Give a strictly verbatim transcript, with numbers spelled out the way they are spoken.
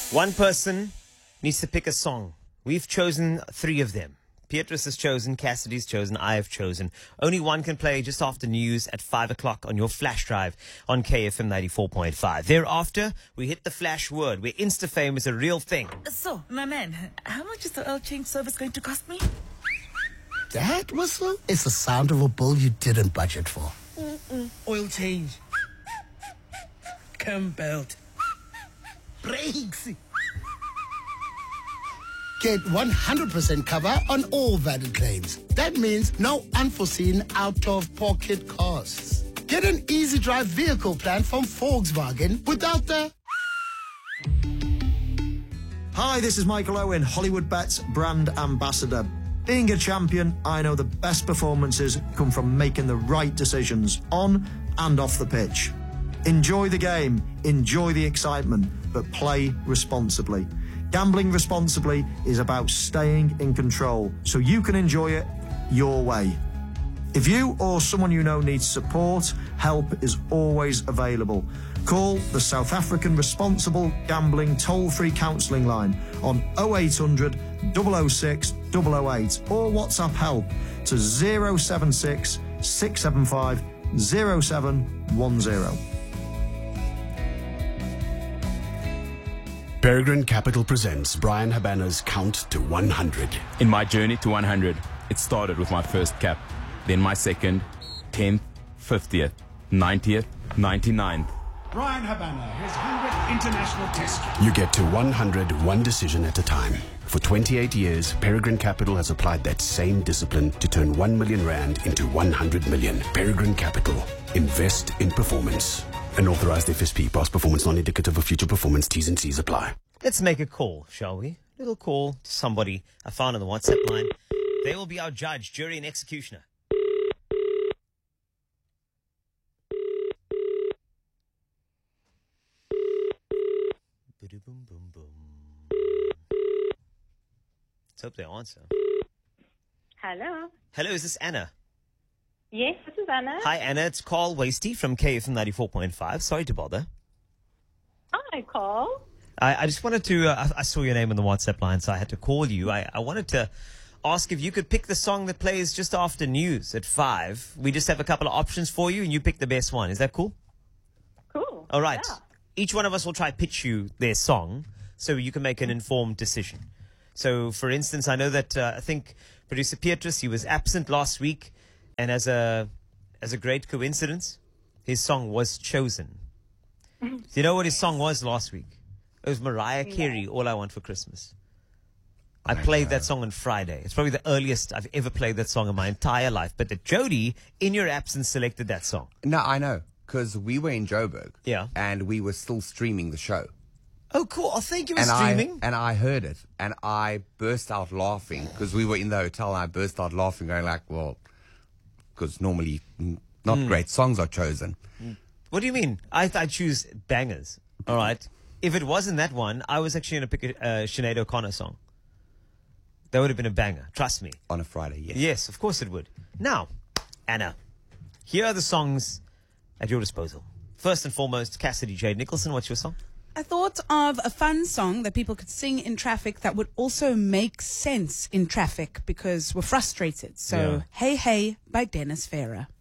One person needs to pick a song. We've chosen three of them. Beatrice has chosen, Cassidy's chosen, I have chosen. Only one can play just after news at five o'clock on your flash drive on K F M ninety-four point five. Thereafter, we hit the flash word, where Insta-fame is a real thing. So, my man, how much is the oil change service going to cost me? That whistle is the sound of a bill you didn't budget for. Mm-mm. Oil change. Cam belt. Brakes. Get one hundred percent cover on all valid claims. That means no unforeseen out-of-pocket costs. Get an easy drive vehicle plan from Volkswagen without the... Hi, this is Michael Owen, Hollywood Bets brand ambassador. Being a champion, I know the best performances come from making the right decisions on and off the pitch. Enjoy the game, enjoy the excitement, but play responsibly. Gambling responsibly is about staying in control so you can enjoy it your way. If you or someone you know needs support, help is always available. Call the South African Responsible Gambling toll-free counselling line on oh eight hundred, double oh six, double oh eight or WhatsApp help to zero seven six, six seven five, zero seven one zero. Peregrine Capital presents Brian Habana's Count to one hundred. In my journey to one hundred, it started with my first cap, then my second, tenth, fiftieth, ninetieth, ninety-ninth. Brian Habana, his hundredth international test. You get to one hundred one decision at a time. For twenty-eight years, Peregrine Capital has applied that same discipline to turn one million rand into one hundred million. Peregrine Capital. Invest in performance. An authorized F S P. Past performance non-indicative of future performance. T's and C's apply. Let's make a call, shall we? Little call to somebody I found on the WhatsApp line. They will be our judge, jury, and executioner. Boom, boom, boom. Let's hope they answer. Hello. Hello, is this Anna? Yes, this is Anna. Hi, Anna. It's Carl Wasty from K F M ninety-four point five. Sorry to bother. Hi, Carl. I, I just wanted to, uh, I, I saw your name on the WhatsApp line, so I had to call you. I, I wanted to ask if you could pick the song that plays just after news at five. We just have a couple of options for you, and you pick the best one. Is that cool? Cool. All right. Yeah. Each one of us will try pitch you their song so you can make an informed decision. So, for instance, I know that uh, I think producer Beatrice, he was absent last week, and as a as a great coincidence, his song was chosen. Do you know what his song was last week? It was Mariah Carey, All I Want for Christmas. I played that song on Friday. It's probably the earliest I've ever played that song in my entire life. But that Jody, in your absence, selected that song. No, I know, because we were in Joburg. Yeah. And we were still streaming the show. Oh, cool. Oh, thank you for and streaming. I, and I heard it, and I burst out laughing, because we were in the hotel, and I burst out laughing, going like, well, because normally not mm. great songs are chosen. What do you mean? I, I choose bangers. All right. If it wasn't that one, I was actually going to pick a uh, Sinead O'Connor song. That would have been a banger. Trust me. On a Friday, yes. Yes, of course it would. Now, Anna, here are the songs at your disposal. First and foremost, Cassidy J. Nicholson, what's your song? I thought of a fun song that people could sing in traffic that would also make sense in traffic because we're frustrated. So, Yeah. Hey Hey by Dennis Farah.